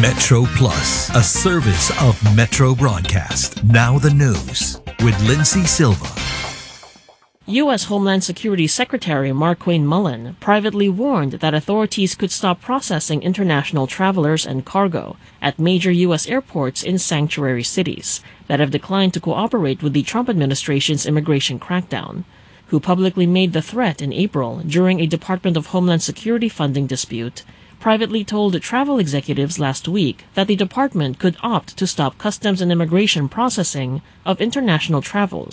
Metro Plus, a service of Metro Broadcast. Now the news with Lindsay Silva. U.S. Homeland Security Secretary Markwayne Mullin privately warned that authorities could stop processing international travelers and cargo at major U.S. airports in sanctuary cities that have declined to cooperate with the Trump administration's immigration crackdown, who publicly made the threat in April during a Department of Homeland Security funding dispute, privately told travel executives last week that the department could opt to stop customs and immigration processing of international travel